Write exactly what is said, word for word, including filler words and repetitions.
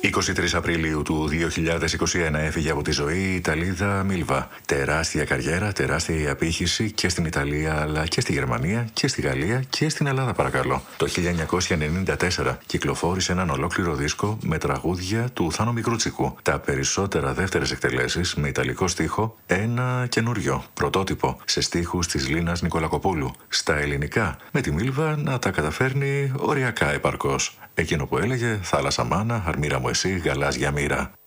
είκοσι τρεις Απριλίου του δύο χιλιάδες είκοσι ένα έφυγε από τη ζωή η Ιταλίδα Μίλβα. Τεράστια καριέρα, τεράστια η απήχηση και στην Ιταλία αλλά και στη Γερμανία και στη Γαλλία και στην Ελλάδα, παρακαλώ. Το χίλια εννιακόσια ενενήντα τέσσερα κυκλοφόρησε έναν ολόκληρο δίσκο με τραγούδια του Θάνο Μικρούτσικου. Τα περισσότερα δεύτερες εκτελέσεις με ιταλικό στίχο, ένα καινούριο πρωτότυπο σε στίχους της Λίνας Νικολακοπούλου. Στα ελληνικά, με τη Μίλβα να τα καταφέρνει οριακά επαρκώς. Εκείνο που έλεγε «Θάλασσα μάνα, αρμύρα μου εσύ, γαλάζια μοίρα».